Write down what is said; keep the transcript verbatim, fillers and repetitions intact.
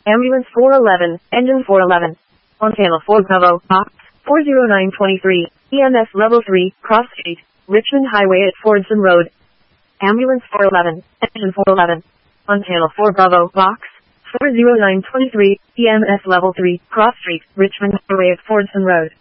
Ambulance four eleven, engine four eleven. On channel four Bravo, box four zero nine two three, E M S level three, Cross Street, Richmond Highway at Fordson Road. Ambulance four eleven, engine four eleven. On channel four Bravo, box four zero nine two three, E M S level three, Cross Street, Richmond Highway at Fordson Road.